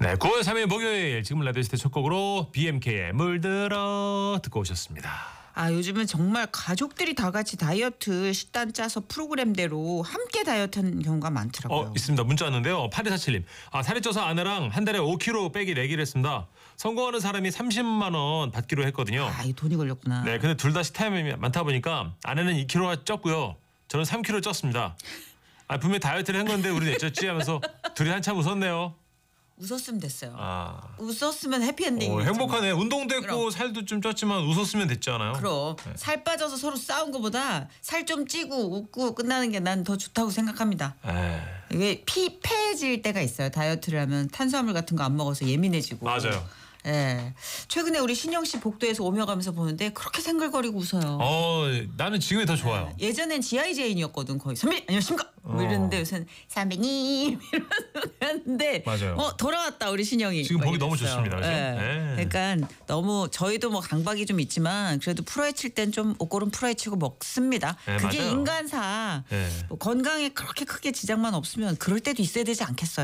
네, 9월 3일 목요일 지금 라디오시대 첫 곡으로 BMK의 물들어 듣고 오셨습니다. 아, 요즘은 정말 가족들이 다 같이 다이어트 식단 짜서 프로그램대로 함께 다이어트 하는 경우가 많더라고요. 있습니다. 문자 왔는데요. 8247님. 살이 쪄서 아내랑 한 달에 5kg 빼기 내기를 했습니다. 성공하는 사람이 30만 원 받기로 했거든요. 이 돈이 걸렸구나. 네, 근데 둘 다 식탐이 많다 보니까 아내는 2kg가 쪘고요. 저는 3kg 쪘습니다. 분명히 다이어트를 한 건데 우리는 왜 쪘지 하면서 둘이 한참 웃었네요. 웃었으면 됐어요. 웃었으면 해피엔딩이 행복하네. 운동도 했고 그럼. 살도 좀 쪘지만 웃었으면 됐잖아요. 그럼 네. 살 빠져서 서로 싸운 것보다 살 좀 찌고 웃고 끝나는 게 난 더 좋다고 생각합니다. 이게 피폐해질 때가 있어요. 다이어트를 하면 탄수화물 같은 거 안 먹어서 예민해지고. 맞아요. 예. 최근에 우리 신영 씨 복도에서 오며 가면서 보는데 그렇게 생글거리고 웃어요. 나는 지금이 더 좋아요. 예전엔 GIJ인이었거든 거의. 선배님 안녕하십니까? 뭐 이랬는데 요새는 선배님 이러는데 맞아요. 돌아왔다 우리 신영이. 지금 보기 너무 이랬어요. 좋습니다. 그죠? 네. 그러니까 너무 저희도 뭐 강박이 좀 있지만 그래도 프로에 칠 땐 좀 옷고름 프로에 치고 먹습니다. 네, 그게 맞아요. 인간사. 네. 뭐 건강에 그렇게 크게 지장만 없으면 그럴 때도 있어야 되지 않겠어요?